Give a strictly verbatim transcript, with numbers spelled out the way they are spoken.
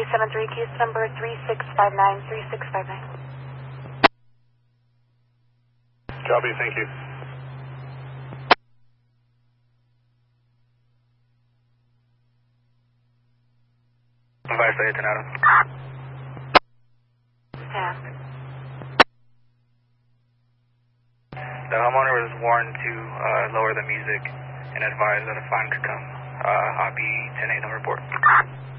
seven three, case number three six five nine, three six five nine. Copy, thank you. Advice to Tornado. Yeah. The homeowner was warned to uh, lower the music and advised that a fine could come. Uh, I'll be ten eight on report.